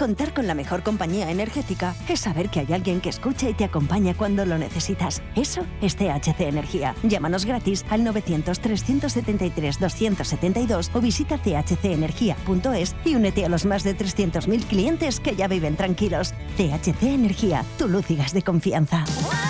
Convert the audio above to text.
Contar con la mejor compañía energética es saber que hay alguien que escucha y te acompaña cuando lo necesitas. Eso es THC Energía. Llámanos gratis al 900-373-272 o visita chcenergia.es y únete a los más de 300.000 clientes que ya viven tranquilos. THC Energía, tu luz y gas de confianza.